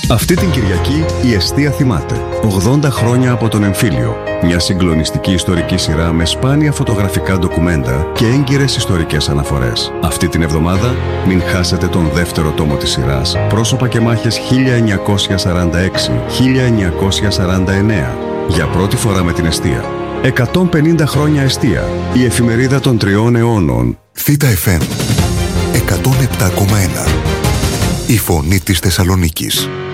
Αυτή την Κυριακή η Εστία θυμάται 80 χρόνια από τον εμφύλιο. Μια συγκλονιστική ιστορική σειρά με σπάνια φωτογραφικά ντοκουμέντα και έγκυρες ιστορικές αναφορές. Αυτή την εβδομάδα μην χάσετε τον δεύτερο τόμο της σειράς «Πρόσωπα και μάχες 1946-1949». Για πρώτη φορά με την Εστία. 150 χρόνια Εστία. Η εφημερίδα των 3 αιώνων. Θήτα FM 107,1. Η φωνή της Θεσσαλονίκης.